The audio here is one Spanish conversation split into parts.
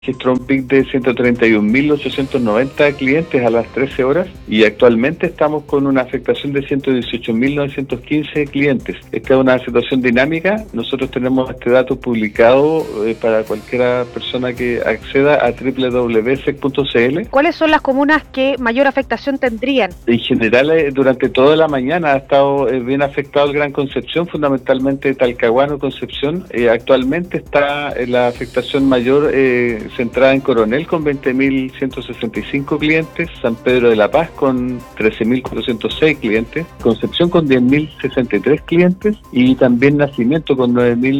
registró un pic de 131.890 clientes a las 13 horas y actualmente estamos con una afectación de 118.915 clientes. Esta es una situación dinámica. Nosotros tenemos este dato publicado para cualquier persona que acceda a www.sec.cl. ¿Cuáles son las comunas que mayor afectación tendrían? En general, durante toda la mañana ha estado bien afectado el Gran Concepción, fundamentalmente Talcahuano, Concepción. Actualmente está la afectación mayor centrada en Coronel con 20.165 clientes, San Pedro de la Paz con 13.406 clientes, Concepción con 10.063 clientes y también Nacimiento con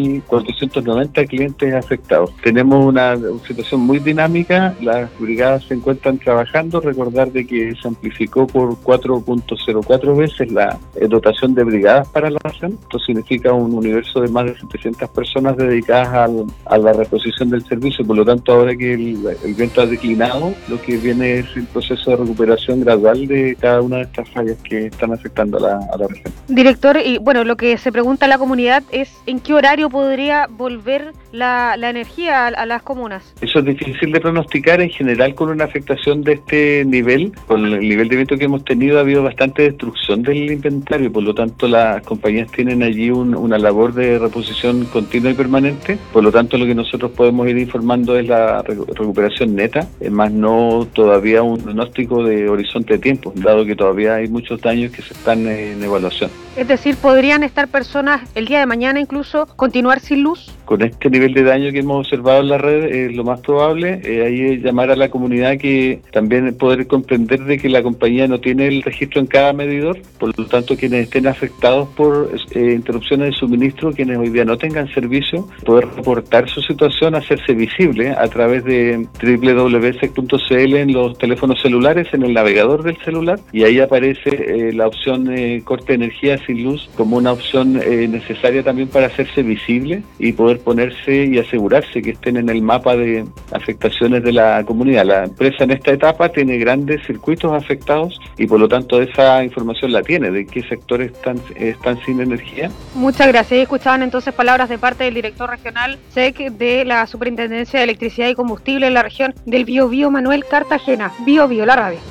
9.490 clientes afectados. Tenemos una situación muy dinámica, las brigadas se encuentran trabajando. Recordar de que se amplificó por 4.04 veces la dotación de brigadas para la región. Esto significa un universo de más de 700 personas dedicadas a la reposición del servicio. Por lo tanto, ahora que el viento ha declinado, lo que viene es el proceso de recuperación gradual de cada una de estas fallas que están afectando a la región. Director, y bueno, lo que se pregunta a la comunidad es ¿en qué horario podría volver la energía a las comunas? Eso es difícil de pronosticar. En general, con una afectación de este nivel, con el nivel de viento que hemos tenido, ha habido bastante destrucción del inventario. Por lo tanto, las compañías tienen allí una labor de reposición continua y permanente. Por lo tanto, lo que nosotros podemos ir informando es la recuperación neta, más no todavía un pronóstico de horizonte de tiempo, dado que todavía hay muchos daños que se están en evaluación. Es decir, ¿podrían estar personas el día de mañana incluso continuar sin luz? Con este nivel de daño que hemos observado en la red, lo más probable, ahí es llamar a la comunidad que también poder comprender de que la compañía no tiene el registro en cada medidor. Por lo tanto, quienes estén afectados por interrupciones de suministro, quienes hoy día no tengan servicio, poder reportar su situación, hacerse visible a través de www.sec.cl en los teléfonos celulares, en el navegador del celular, y ahí aparece la opción corte de energía sin luz como una opción necesaria también para hacerse visible y poder ponerse y asegurarse que estén en el mapa de afectaciones de la comunidad. La empresa en esta etapa tiene grandes circuitos afectados y por lo tanto esa información la tiene, de qué sectores están sin energía. Muchas gracias. Escuchaban entonces palabras de parte del director regional SEC de la Superintendencia de Electricidad y Combustible en la región del Biobío, Manuel Cartagena. Biobío, la radio.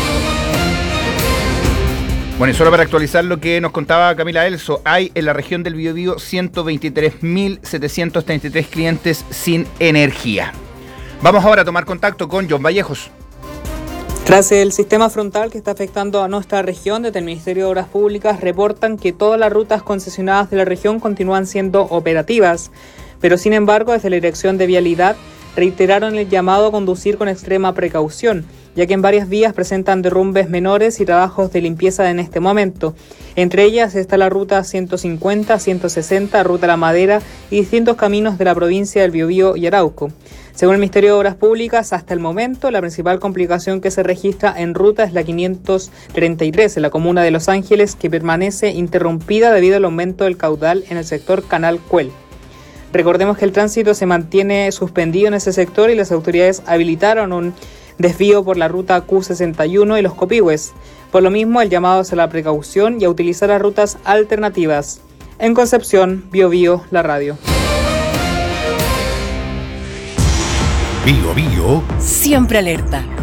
Bueno, y solo para actualizar lo que nos contaba Camila Elso, hay en la región del Biobío 123.733 clientes sin energía. Vamos ahora a tomar contacto con John Vallejos. Tras el sistema frontal que está afectando a nuestra región, desde el Ministerio de Obras Públicas reportan que todas las rutas concesionadas de la región continúan siendo operativas, pero sin embargo desde la Dirección de Vialidad reiteraron el llamado a conducir con extrema precaución, ya que en varias vías presentan derrumbes menores y trabajos de limpieza en este momento. Entre ellas está la ruta 150, 160, ruta La Madera y distintos caminos de la provincia del Biobío y Arauco. Según el Ministerio de Obras Públicas, hasta el momento la principal complicación que se registra en ruta es la 533 en la comuna de Los Ángeles, que permanece interrumpida debido al aumento del caudal en el sector Canal Cuel. Recordemos que el tránsito se mantiene suspendido en ese sector y las autoridades habilitaron un desvío por la ruta Q61 y los Copihue. Por lo mismo, el llamado es a la precaución y a utilizar las rutas alternativas. En Concepción, Biobío, la radio. Biobío siempre alerta.